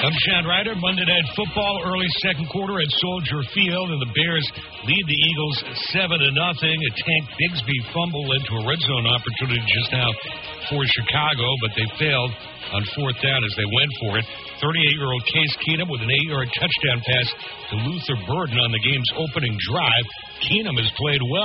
I'm Chad Ryder. Monday Night Football, early second quarter at Soldier Field, and the Bears lead the Eagles 7-0. A Tank Bigsby fumble led to a red zone opportunity just now for Chicago, but they failed on fourth down as they went for it. 38-year-old Case Keenum with an 8-yard touchdown pass to Luther Burden on the game's opening drive. Keenum has played well.